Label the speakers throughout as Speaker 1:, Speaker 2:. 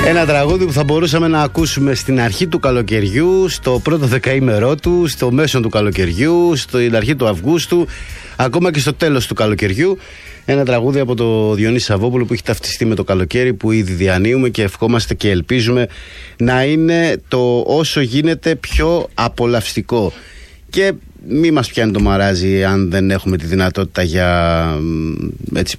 Speaker 1: Ένα τραγούδι που θα μπορούσαμε να ακούσουμε στην αρχή του καλοκαιριού, στο πρώτο δεκαήμερό του, στο μέσο του καλοκαιριού, στην αρχή του Αυγούστου, ακόμα και στο τέλος του καλοκαιριού. Ένα τραγούδι από το Διονύση Σαββόπουλο που έχει ταυτιστεί με το καλοκαίρι που ήδη διανύουμε και ευχόμαστε και ελπίζουμε να είναι το όσο γίνεται πιο απολαυστικό. Και μη μας πιάνει το μαράζι αν δεν έχουμε τη δυνατότητα για έτσι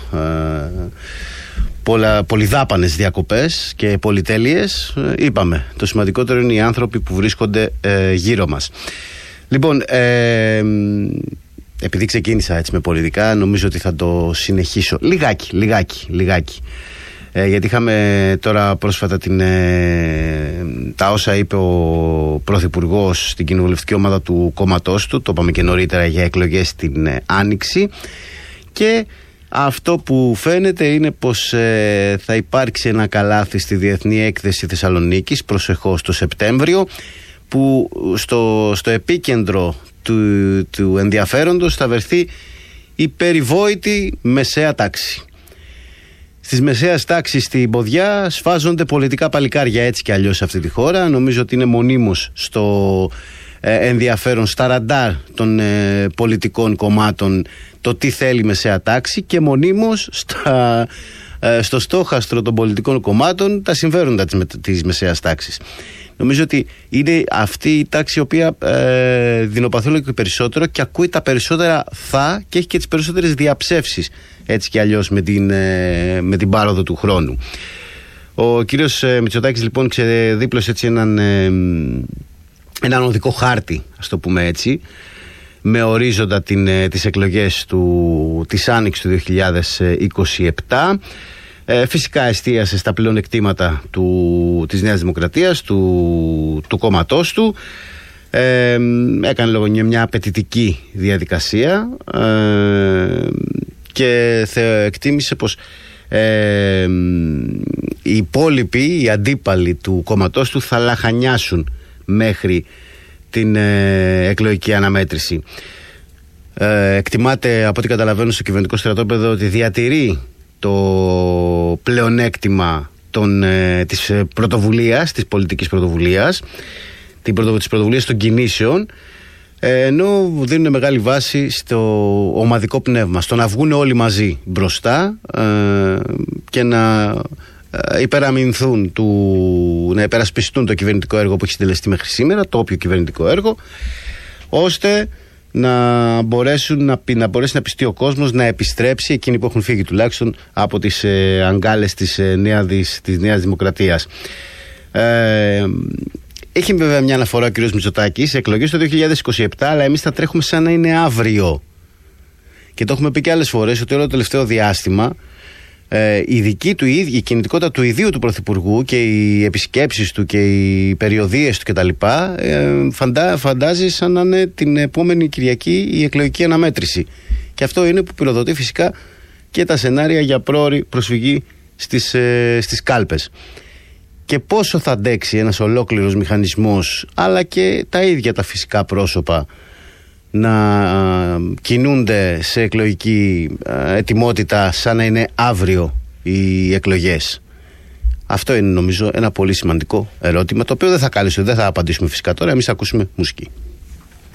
Speaker 1: πολυδάπανες διακοπές και πολυτέλειες. Είπαμε, το σημαντικότερο είναι οι άνθρωποι που βρίσκονται γύρω μας. Λοιπόν, επειδή ξεκίνησα έτσι με πολιτικά, νομίζω ότι θα το συνεχίσω λιγάκι. Γιατί είχαμε τώρα πρόσφατα τα όσα είπε ο Πρωθυπουργός στην κοινοβουλευτική ομάδα του κόμματός του. Το είπαμε και νωρίτερα για εκλογές την Άνοιξη. Και αυτό που φαίνεται είναι πως θα υπάρξει ένα καλάθι στη Διεθνή Έκθεση Θεσσαλονίκης προσεχώς το Σεπτέμβριο, που στο επίκεντρο του ενδιαφέροντος θα βρεθεί η περιβόητη μεσαία τάξη. Στις μεσαίας τάξης στην ποδιά σφάζονται πολιτικά παλικάρια έτσι κι αλλιώς σε αυτή τη χώρα. Νομίζω ότι είναι μονίμως στο ενδιαφέρον, στα ραντάρ των πολιτικών κομμάτων το τι θέλει η μεσαία τάξη και μονίμως στο στόχαστρο των πολιτικών κομμάτων τα συμφέροντα της μεσαίας τάξης. Νομίζω ότι είναι αυτή η τάξη η οποία δεινοπαθεί όλο και περισσότερο και ακούει τα περισσότερα και έχει και τις περισσότερες διαψεύσεις έτσι κι αλλιώς με την πάροδο του χρόνου. Ο κύριος Μητσοτάκης λοιπόν ξεδίπλωσε έτσι έναν οδικό χάρτη, ας το πούμε έτσι, με ορίζοντα τις εκλογές της Άνοιξης του 2027. Φυσικά εστίασε στα πλεονεκτήματα της Νέας Δημοκρατίας, του κόμματός του. Έκανε λόγω μια απαιτητική διαδικασία και εκτίμησε πως οι υπόλοιποι, οι αντίπαλοι του κόμματός του θα λαχανιάσουν μέχρι την εκλογική αναμέτρηση. Εκτιμάται από ό,τι καταλαβαίνω στο κυβερνητικό στρατόπεδο ότι διατηρεί το πλεονέκτημα της πρωτοβουλίας, της πολιτικής πρωτοβουλίας, της πρωτοβουλίας των κινήσεων, ενώ δίνουν μεγάλη βάση στο ομαδικό πνεύμα, στο να βγουν όλοι μαζί μπροστά και να υπεραμεινθούν, να υπερασπιστούν το κυβερνητικό έργο που έχει συντελεστεί μέχρι σήμερα, το όποιο κυβερνητικό έργο, ώστε να μπορέσει να πιστεί ο κόσμος να επιστρέψει, εκείνοι που έχουν φύγει τουλάχιστον από τις αγκάλες της Νέας Δημοκρατίας. Έχει βέβαια μια αναφορά ο κ. Μητσοτάκης σε εκλογές το 2027, αλλά εμείς θα τρέχουμε σαν να είναι αύριο. Και το έχουμε πει και άλλες φορές ότι όλο το τελευταίο διάστημα η κινητικότητα του ιδίου του Πρωθυπουργού και οι επισκέψεις του και οι περιοδίες του κτλ. Φαντάζει σαν να είναι την επόμενη Κυριακή η εκλογική αναμέτρηση. Και αυτό είναι που πυροδοτεί φυσικά και τα σενάρια για πρόωρη προσφυγή στις κάλπες. Και πόσο θα αντέξει ένας ολόκληρος μηχανισμός, αλλά και τα ίδια τα φυσικά πρόσωπα, να κινούνται σε εκλογική ετοιμότητα σαν να είναι αύριο οι εκλογές. Αυτό είναι νομίζω ένα πολύ σημαντικό ερώτημα, το οποίο δεν θα απαντήσουμε φυσικά τώρα. Εμείς θα ακούσουμε μουσική.